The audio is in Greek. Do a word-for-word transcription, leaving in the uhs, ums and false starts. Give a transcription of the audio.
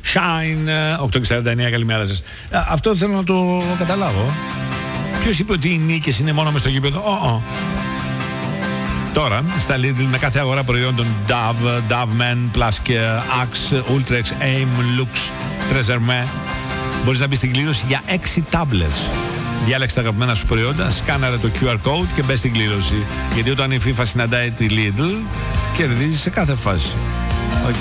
Shine οκτώ και σαράντα εννέα, καλημέρα σας. Αυτό θέλω να το καταλάβω. Ποιος είπε ότι οι νίκες είναι μόνο μες στο γήπεδο? Oh, oh. Τώρα, στα Lidl, με κάθε αγορά προϊόντων Dove, Dove Men, Plus και Axe, Ultrex, Aim, Lux, Treasure, μπορείς να μπεις στην κλήρωση για έξι tablets. Διάλεξε τα αγαπημένα σου προϊόντα, σκάναρε το κιου αρ code και μπες στην κλήρωση. Γιατί όταν η FIFA συναντάει τη Lidl, κερδίζει σε κάθε φάση.